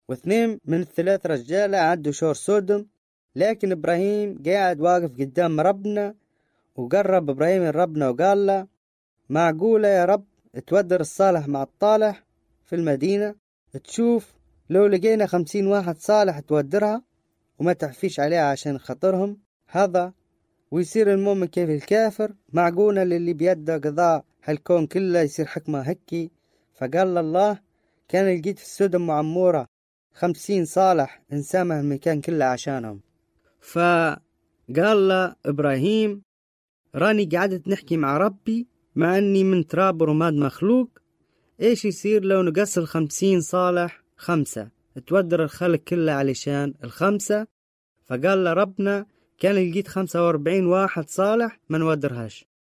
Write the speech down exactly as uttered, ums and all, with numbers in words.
واثنين من الثلاث رجالة عدوا شور سودم، لكن إبراهيم قاعد واقف قدام ربنا. وقرب إبراهيم لربنا وقال له: معقولة يا رب تودر الصالح مع الطالح في المدينة؟ تشوف لو لقينا خمسين واحد صالح تودرها وما تحفيش عليها عشان خطرهم هذا، ويصير المؤمن كيف الكافر؟ معقولة اللي بيده قضاء هالكون كله يصير حكمة هكي؟ فقال الله: كان لقيت في السودم معمورة خمسين صالح انسامه المكان كله عشانهم. فقال له إبراهيم: راني قعدت نحكي مع ربي مع أني من تراب ورماد مخلوق، إيش يصير لو نقص الخمسين صالح خمسة تودر الخلق كله علشان الخمسة؟ فقال له ربنا: كان لقيت خمسة واربعين واحد صالح ما نودرهاش.